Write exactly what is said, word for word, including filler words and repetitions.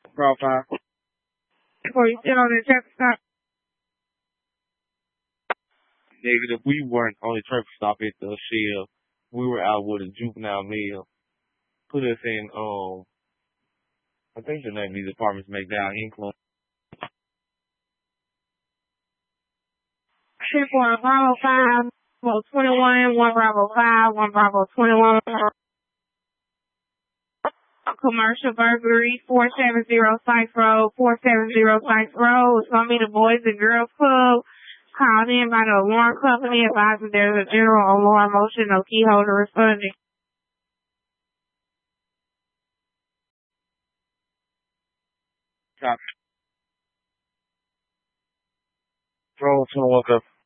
Profile. Before you sit on the traffic stop. Negative. We weren't on the traffic stop at the Shell. We were out with a juvenile male. Put us in, um, I think the name of these apartments make down Incline. Ship one Bravo five, Bravo twenty-one, one Bravo five, one Bravo twenty-one. Commercial burglary, four seven zero Sykes Road, four seven zero Sykes Road. It's gonna be the Boys and Girls Club. Called in by the alarm company, advising there's a general alarm motion, no key holder responding. Copy. Roll twenty-one, go.